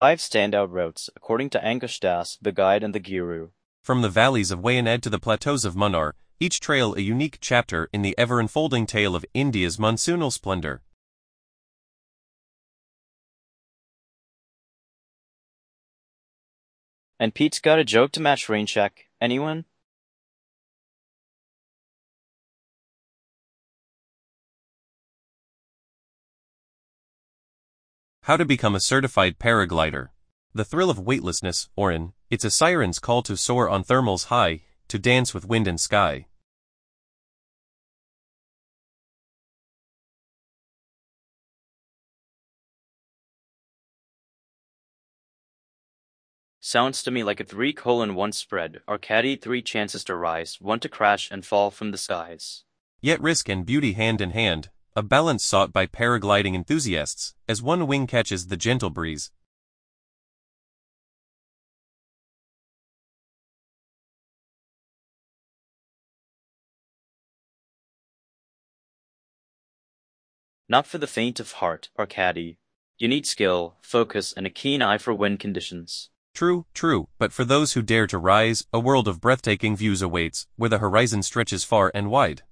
5 standout routes, according to Ankush Das, the guide and the guru. From the valleys of Wayanad to the plateaus of Munnar, each trail a unique chapter in the ever-unfolding tale of India's monsoonal splendor. And Pete's got a joke to match Rain Check. Anyone? How to become a certified paraglider. The thrill of weightlessness, Orin, it's a siren's call to soar on thermals high, to dance with wind and sky. Sounds to me like a 3:1 spread, or caddy 3 chances to rise, 1 to crash and fall from the skies. Yet risk and beauty hand in hand, a balance sought by paragliding enthusiasts, as one wing catches the gentle breeze. Not for the faint of heart, or caddy. You need skill, focus, and a keen eye for wind conditions. True, but for those who dare to rise, a world of breathtaking views awaits, where the horizon stretches far and wide.